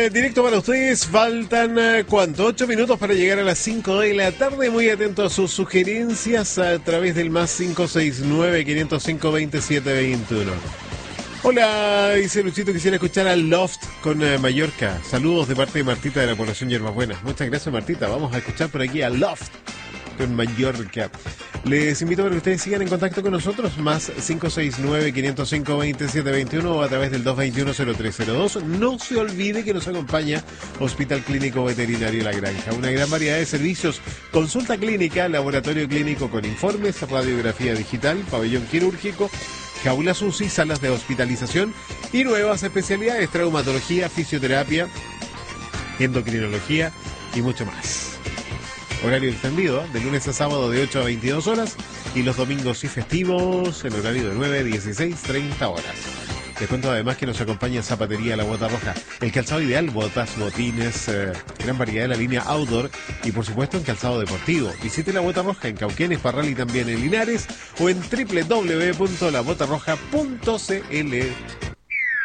Directo para ustedes, faltan ¿cuánto? 8 minutos para llegar a las 5 de la tarde. Muy atento a sus sugerencias a través del más 569-505-2721. Hola, dice Luchito, quisiera escuchar a Loft con Mallorca. Saludos de parte de Martita de la población Yerbas Buenas. Muchas gracias, Martita. Vamos a escuchar por aquí a Loft con Mallorca. Les invito a que ustedes sigan en contacto con nosotros, más 569-505-2721 o a través del 221-0302. No se olvide que nos acompaña Hospital Clínico Veterinario La Granja. Una gran variedad de servicios: consulta clínica, laboratorio clínico con informes, radiografía digital, pabellón quirúrgico, jaulas UCI, salas de hospitalización y nuevas especialidades: traumatología, fisioterapia, endocrinología y mucho más. Horario extendido, de lunes a sábado de 8 a 22 horas y los domingos y festivos en horario de 9 a 16, 30 horas. Les cuento además que nos acompaña Zapatería La Bota Roja, el calzado ideal, botas, botines, gran variedad de la línea outdoor y por supuesto en calzado deportivo. Visite La Bota Roja en Cauquenes, Parral y también en Linares o en www.labotarroja.cl.